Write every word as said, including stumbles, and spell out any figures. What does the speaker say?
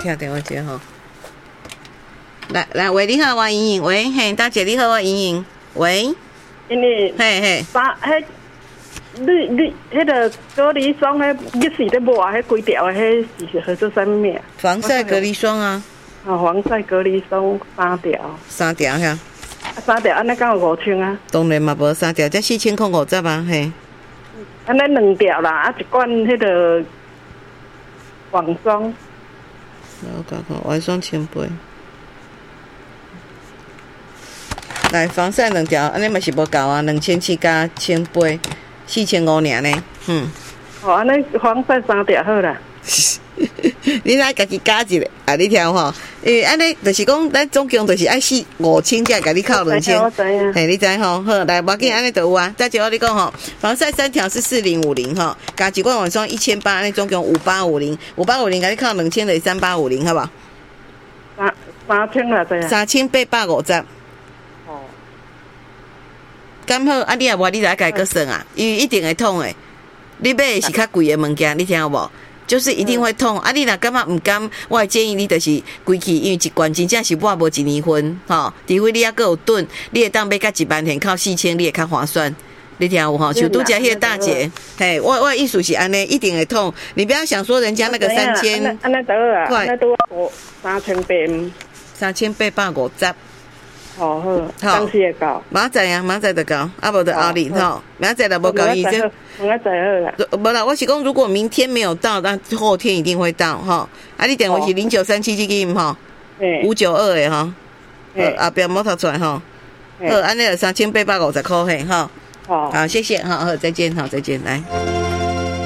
听电话接吼。来来，喂，你好，我莹莹，喂，嘿，大姐你好，我莹莹，喂， 因为嘿嘿， 把迄你你迄个隔离霜，迄你是咧抹迄几条的，迄是合做啥物啊？ 防晒隔离霜啊， 啊，防晒隔离霜三条， 三条哈， 三条安尼敢有五千啊？ 当然嘛无三条，才四千块五十啊，嘿， 安尼两条啦，啊一罐迄个网霜， 我讲看，晚霜千八。来，防晒两条，安尼嘛是无够啊，两千七加千八，四千五尔呢。嗯。 哦，安尼防晒三条好啦。 你来家己加一个，啊，你听吼，因为安尼就是讲，咱总共就是爱四五千才甲你扣两千。 我知影。 嘿，你知吼？好，来，无要紧，安尼就有啊。再一我你讲吼，防晒三条是四零五零吼，加一罐晚霜一千八，安尼总共五八五零，五八五零甲你扣两千就是三八五零，好不好？ 三三千啦，对啊。 三千八百五十。刚好啊，你也无你来家个算啊，因为一定会痛诶。你买的是较贵的物件，你听有无？就是一定会痛、嗯、啊！你若感觉唔甘，我会建议你就是归去，因为一罐真正是抹无一年份，吼。除非你还佫有吨，你会当买甲一万元，靠四千，你会较划算。你听有吼？像拄则迄个大姐，嘿，我我意思是安尼，一定会痛。你不要想说人家那个三千， 安尼得啊，安尼拄我三千八， 三千八百五十。 好好，当时会到。 明仔啊，明仔就到，啊无就后日吼，明仔就无到伊这。 明仔好啦。 无啦，我是讲，如果明天没有到，那后天一定会到吼。啊，你电话是零九三七这个吼，五九二的吼，后边摩托出来吼。好，安尼有三千八百五十块嘿吼。好，谢谢，好，好，再见，好，再见，来。